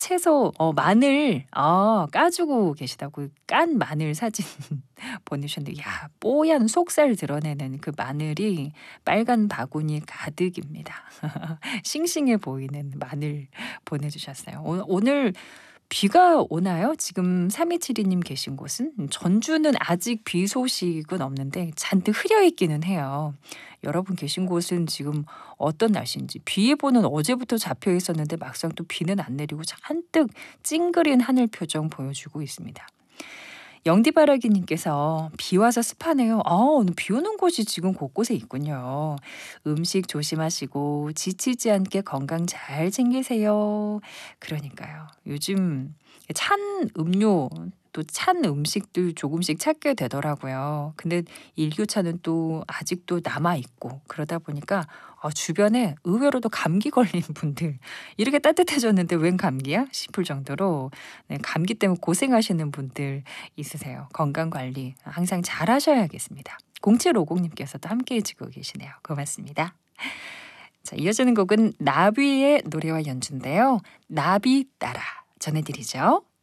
채소 마늘 까주고 계시다고 깐 마늘 사진 보내주셨는데 야 뽀얀 속살 드러내는 그 마늘이 빨간 바구니 가득입니다. 싱싱해 보이는 마늘 보내주셨어요. 오늘 비가 오나요? 지금 3272님 계신 곳은? 전주는 아직 비 소식은 없는데 잔뜩 흐려 있기는 해요. 여러분 계신 곳은 지금 어떤 날씨인지 비 예보는 어제부터 잡혀 있었는데 막상 또 비는 안 내리고 잔뜩 찡그린 하늘 표정 보여주고 있습니다. 영디바라기님께서 비 와서 습하네요. 오늘 비 오는 곳이 지금 곳곳에 있군요. 음식 조심하시고 지치지 않게 건강 잘 챙기세요. 그러니까요. 요즘 찬 음료 또 찬 음식들 조금씩 찾게 되더라고요. 근데 일교차는 또 아직도 남아있고 그러다 보니까 주변에 의외로도 감기 걸린 분들 이렇게 따뜻해졌는데 웬 감기야? 싶을 정도로 네, 감기 때문에 고생하시는 분들 있으세요. 건강관리 항상 잘 하셔야겠습니다. 0750님께서도 함께 해주고 계시네요. 고맙습니다. 자, 이어지는 곡은 나비의 노래와 연주인데요. 나비 따라 전해드리죠.